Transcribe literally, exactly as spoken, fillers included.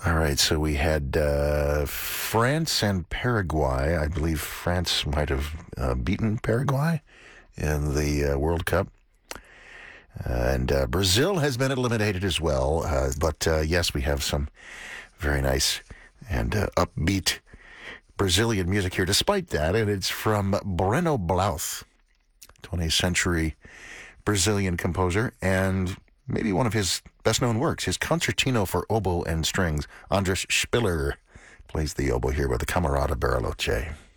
All right, so we had uh, France and Paraguay. I believe France might have uh, beaten Paraguay in the uh, World Cup. And uh, Brazil has been eliminated as well. Uh, but uh, yes, we have some very nice and uh, upbeat Brazilian music here. Despite that, and it's from Breno Blauth, twentieth century Brazilian composer, and maybe one of his best-known works, his Concertino for Oboe and Strings. Andras Spiller plays the oboe here with the Camerata Bariloche.